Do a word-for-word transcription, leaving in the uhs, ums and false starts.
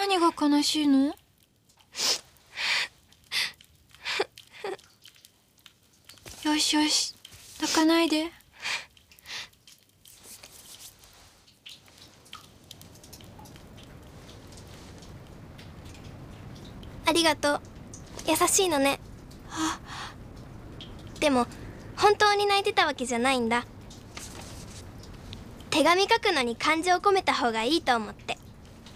何が悲しいの？よしよし、泣かないで。 ありがとう。優しいのね。でも本当に泣いてたわけじゃないんだ。手紙書くのに感情を込めた方がいいと思って。